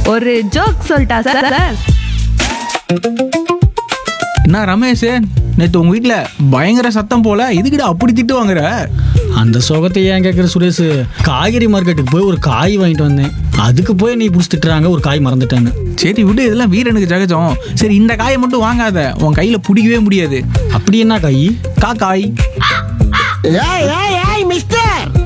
ஒரு ஜோக் சொல்லிட்டா sir sir. என்ன ரமேஷ், நேற்று உங்கள் வீட்டில் பயங்கர சத்தம் போல, இதுக்கிட்ட அப்படி திட்டு வாங்குற? அந்த சோகத்தை ஏன் கேட்குற சுரேஷ்? காய்கறி மார்க்கெட்டுக்கு போய் ஒரு காய் வாங்கிட்டு வந்தேன். அதுக்கு போய் நீ பிடிச்சிட்டுறாங்க ஒரு காய் மறந்துட்டாங்க. சரி விடு, இதெல்லாம் வீரனுக்கு ஜகஜம். சரி இந்த காயை மட்டும் வாங்காத, உன் கையில் பிடிக்கவே முடியாது. அப்படி என்ன காய்? காய். ஏய் மிஸ்டர்,